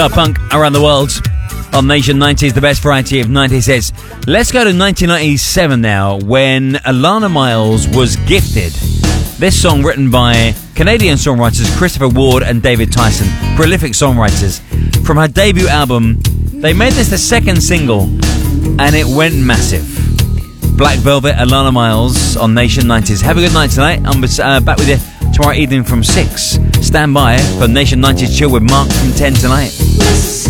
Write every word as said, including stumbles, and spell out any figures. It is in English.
Punk around the world on Nation nineties, the best variety of nineties hits. Let's go to nineteen ninety-seven now, when Alannah Myles was gifted this song written by Canadian songwriters Christopher Ward and David Tyson, prolific songwriters. From her debut album, they made this the second single, and it went massive. Black Velvet, Alannah Myles on Nation nineties. Have a good night tonight. I'm uh, back with you tomorrow evening from six. Stand by for Nation nineties Chill with Mark from ten tonight.